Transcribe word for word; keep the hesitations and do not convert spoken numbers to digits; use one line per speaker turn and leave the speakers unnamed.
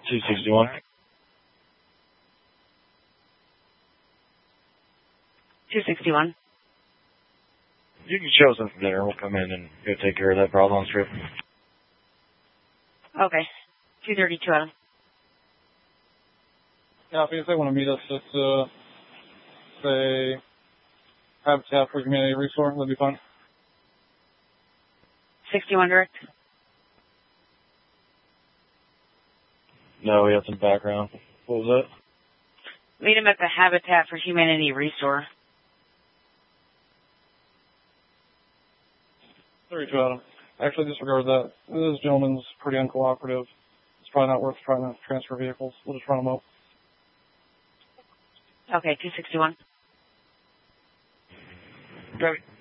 two sixty-one.
two sixty-one.
You can show us in for dinner. We'll come in and go take care of that problem on strip.
Okay. two thirty-two Adam.
Yeah, if they want to meet us at, uh, say, Habitat for Humanity Resort, that'd be fine.
sixty-one direct.
No, we have some background. What was that?
Meet him at the Habitat for Humanity Resort.
thirty-two Adam. Actually, disregard that. This gentleman's pretty uncooperative. It's probably not worth trying to transfer vehicles. We'll just run them up.
Okay, two sixty-one.
Okay.